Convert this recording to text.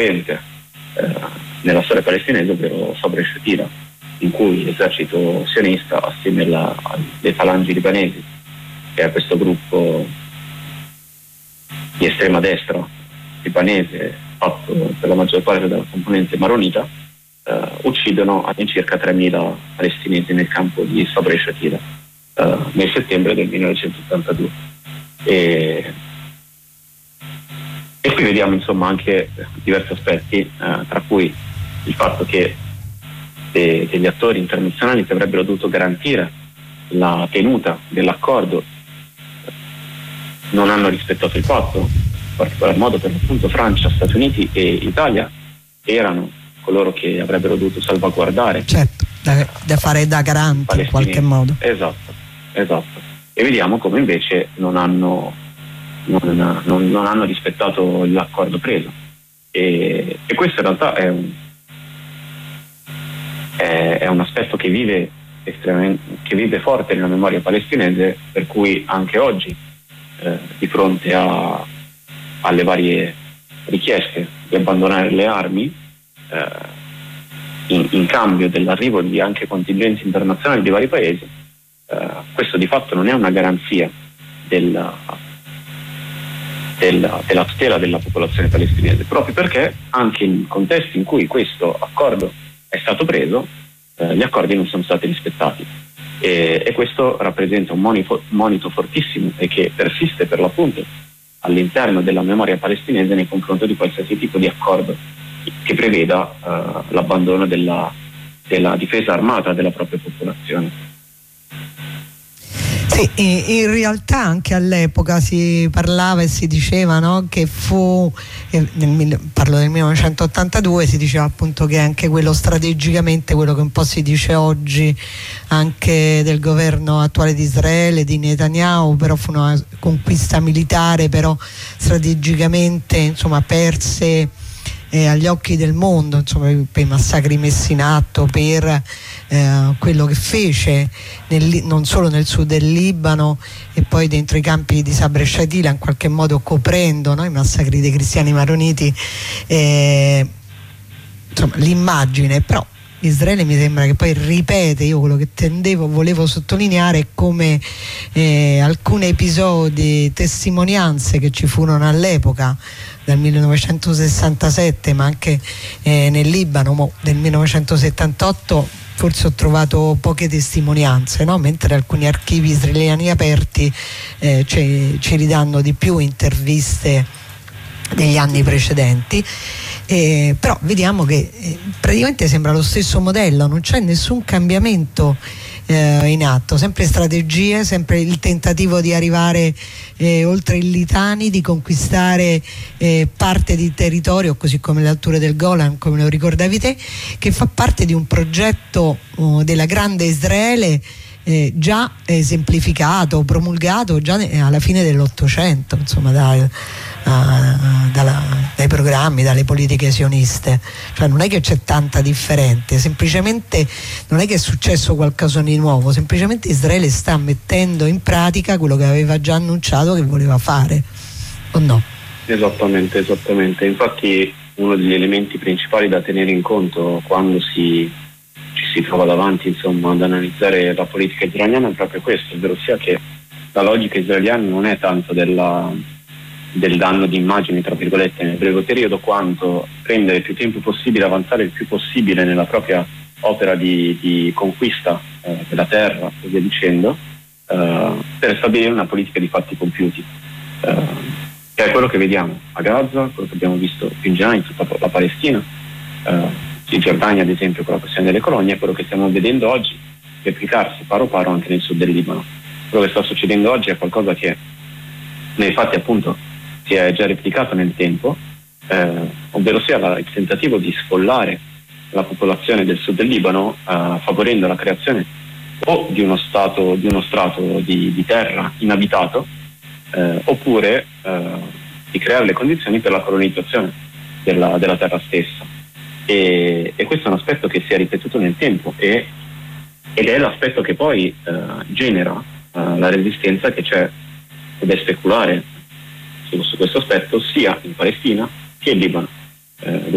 nella storia palestinese, ovvero Sabra Shatila, in cui l'esercito sionista, assieme alle falangi libanesi, che è questo gruppo di estrema destra libanese fatto per la maggior parte dalla componente maronita, uccidono all'incirca 3.000 palestinesi nel campo di Sabra Shatila nel settembre del 1982. E qui vediamo insomma anche diversi aspetti, tra cui il fatto che degli attori internazionali che avrebbero dovuto garantire la tenuta dell'accordo non hanno rispettato il patto, in particolar modo per l'appunto Francia, Stati Uniti e Italia erano coloro che avrebbero dovuto salvaguardare, certo, da fare da garanti in qualche modo. Esatto. E vediamo come invece non hanno rispettato l'accordo preso, e questo in realtà è un aspetto che vive forte nella memoria palestinese, per cui anche oggi di fronte alle varie richieste di abbandonare le armi in cambio dell'arrivo di anche contingenti internazionali di vari paesi, questo di fatto non è una garanzia della tutela della popolazione palestinese, proprio perché anche in contesti in cui questo accordo è stato preso, gli accordi non sono stati rispettati, e questo rappresenta un monito fortissimo e che persiste per l'appunto all'interno della memoria palestinese nei confronti di qualsiasi tipo di accordo che preveda l'abbandono della difesa armata della propria popolazione. Sì, in realtà anche all'epoca si parlava e si diceva, no, che parlo del 1982, si diceva appunto che anche quello strategicamente, quello che un po' si dice oggi anche del governo attuale di Israele, di Netanyahu, però fu una conquista militare, però strategicamente insomma perse agli occhi del mondo, insomma, per i massacri messi in atto, per quello che fece non solo nel sud del Libano e poi dentro i campi di Sabra e Shatila, in qualche modo coprendo, no, i massacri dei cristiani maroniti, insomma l'immagine. Però Israele mi sembra che poi ripete, io quello che volevo sottolineare è come alcune episodi, testimonianze che ci furono all'epoca dal 1967, ma anche nel Libano del 1978, forse ho trovato poche testimonianze, no? Mentre alcuni archivi israeliani aperti ci ridanno di più interviste degli anni precedenti. Però vediamo che praticamente sembra lo stesso modello, non c'è nessun cambiamento in atto, sempre strategie, sempre il tentativo di arrivare oltre il Litani, di conquistare parte di territorio, così come le alture del Golan, come lo ricordavi te, che fa parte di un progetto della grande Israele già esemplificato, promulgato già alla fine dell'Ottocento, insomma dai programmi, dalle politiche sioniste. Cioè non è che c'è tanta differenza, semplicemente non è che è successo qualcosa di nuovo, semplicemente Israele sta mettendo in pratica quello che aveva già annunciato che voleva fare, o no? Esattamente. Infatti uno degli elementi principali da tenere in conto quando ci si trova davanti, insomma, ad analizzare la politica israeliana è proprio questo, ovvero sia che la logica israeliana non è tanto del danno di immagini, tra virgolette, nel breve periodo, quanto prendere il più tempo possibile, avanzare il più possibile nella propria opera di conquista della terra e via dicendo, per stabilire una politica di fatti compiuti, che è quello che vediamo a Gaza, quello che abbiamo visto più in generale in tutta la Palestina, in Giordania ad esempio con la questione delle colonie, quello che stiamo vedendo oggi replicarsi paro paro anche nel sud del Libano. Quello che sta succedendo oggi è qualcosa che nei fatti appunto si è già replicato nel tempo, ovvero sia il tentativo di sfollare la popolazione del sud del Libano, favorendo la creazione o di uno strato di terra inabitato, oppure di creare le condizioni per la colonizzazione della terra stessa. E questo è un aspetto che si è ripetuto nel tempo ed è l'aspetto che poi genera la resistenza che c'è, ed è speculare su questo aspetto sia in Palestina che in Libano.